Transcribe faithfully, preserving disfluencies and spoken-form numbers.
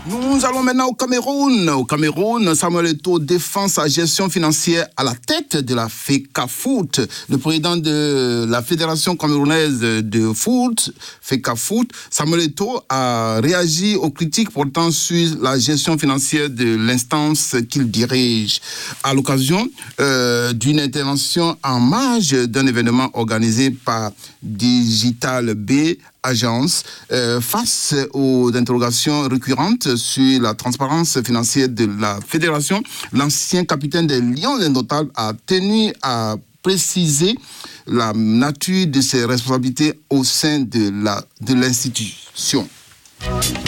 Nous allons maintenant au Cameroun. Au Cameroun, Samuel Eto'o défend sa gestion financière à la tête de la FECAFOOT. Le président de la Fédération camerounaise de foot, FECAFOOT, Samuel Eto'o, a réagi aux critiques portant sur la gestion financière de l'instance qu'il dirige. À l'occasion euh, d'une intervention en marge d'un événement organisé par Digital B Agence, euh, face aux interrogations récurrentes sur la transparence financière de la fédération, l'ancien capitaine des Lions indomptables a tenu à préciser la nature de ses responsabilités au sein de la de l'institution.